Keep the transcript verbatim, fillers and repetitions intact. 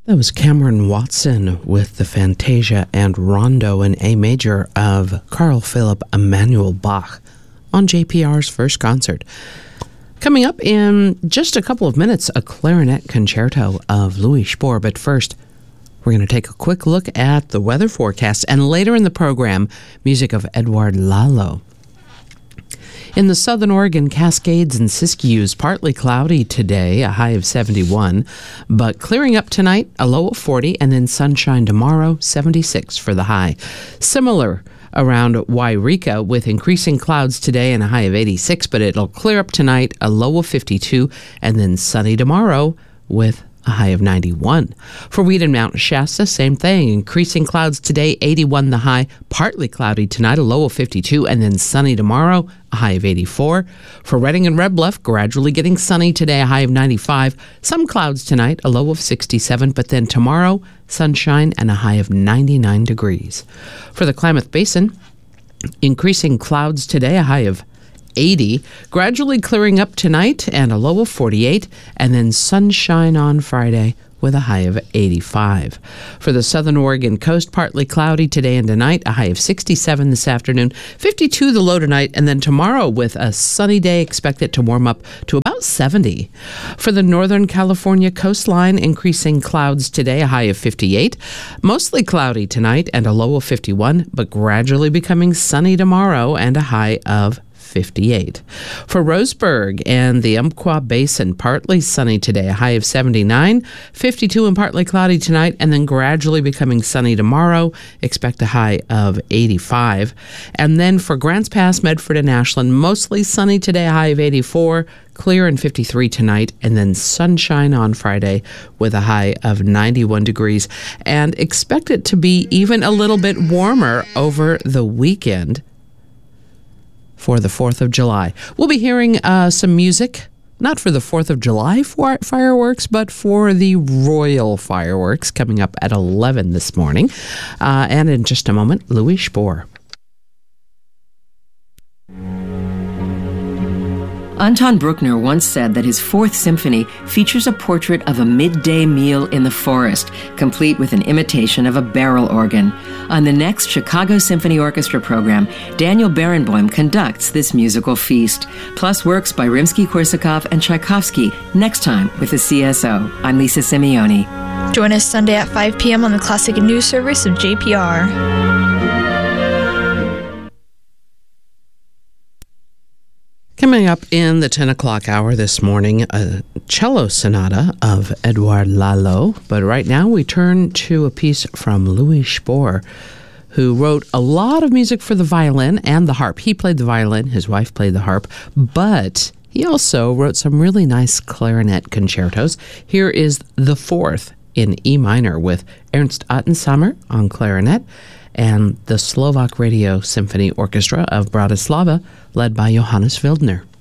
That was Cameron Watson with the Fantasia and Rondo in A major of Carl Philipp Emanuel Bach on J P R's first concert. Coming up in just a couple of minutes, a clarinet concerto of Louis Spohr. But first, we're going to take a quick look at the weather forecast, and later in the program, music of Edouard Lalo. In the southern Oregon Cascades and Siskiyous, partly cloudy today, a high of seventy-one, but clearing up tonight, a low of forty, and then sunshine tomorrow, seventy-six for the high. Similar around Wairika with increasing clouds today and a high of eighty-six, but it'll clear up tonight, a low of fifty-two, and then sunny tomorrow with a high of ninety-one. For Wheaton Mountain Shasta, same thing. Increasing clouds today, eighty-one the high. Partly cloudy tonight, a low of fifty-two, and then sunny tomorrow, a high of eighty-four. For Redding and Red Bluff, gradually getting sunny today, a high of ninety-five. Some clouds tonight, a low of sixty-seven, but then tomorrow, sunshine and a high of ninety-nine degrees. For the Klamath Basin, increasing clouds today, a high of eighty, gradually clearing up tonight and a low of forty-eight, and then sunshine on Friday with a high of eighty-five. For the southern Oregon coast, partly cloudy today and tonight, a high of sixty-seven this afternoon, fifty-two the low tonight, and then tomorrow with a sunny day, expect it to warm up to about seventy. For the northern California coastline, increasing clouds today, a high of fifty-eight, mostly cloudy tonight and a low of fifty-one, but gradually becoming sunny tomorrow and a high of fifty-eight. For Roseburg and the Umpqua Basin, partly sunny today, a high of seventy-nine, fifty-two and partly cloudy tonight, and then gradually becoming sunny tomorrow, expect a high of eighty-five. And then for Grants Pass, Medford, and Ashland, mostly sunny today, a high of eighty-four, clear and fifty-three tonight, and then sunshine on Friday with a high of ninety-one degrees. And expect it to be even a little bit warmer over the weekend for the fourth of July. We'll be hearing uh, some music, not for the fourth of July for fireworks, but for the Royal fireworks coming up at eleven this morning. Uh, and in just a moment, Louis Spohr. Anton Bruckner once said that his Fourth Symphony features a portrait of a midday meal in the forest, complete with an imitation of a barrel organ. On the next Chicago Symphony Orchestra program, Daniel Barenboim conducts this musical feast, plus works by Rimsky-Korsakov and Tchaikovsky, next time with the C S O. I'm Lisa Simeoni. Join us Sunday at five p.m. on the Classic News Service of J P R. Coming up in the ten o'clock hour this morning, a cello sonata of Edouard Lalo. But right now we turn to a piece from Louis Spohr, who wrote a lot of music for the violin and the harp. He played the violin, his wife played the harp, but he also wrote some really nice clarinet concertos. Here is the fourth in E minor with Ernst Ottensamer on clarinet and the Slovak Radio Symphony Orchestra of Bratislava, led by Johannes Wildner.